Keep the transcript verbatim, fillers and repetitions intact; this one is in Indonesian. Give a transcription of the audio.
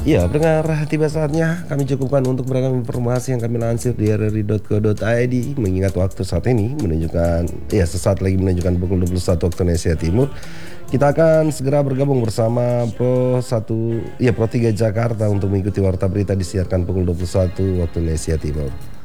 Ya, pendengar, tiba saatnya kami cukupkan untuk beragam informasi yang kami lansir di r r i titik co titik i d. Mengingat waktu saat ini menunjukkan, ya sesaat lagi menunjukkan pukul dua puluh satu waktu Indonesia Timur. Kita akan segera bergabung bersama Pro satu, ya Pro tiga Jakarta untuk mengikuti warta berita disiarkan pukul dua puluh satu waktu Indonesia Timur.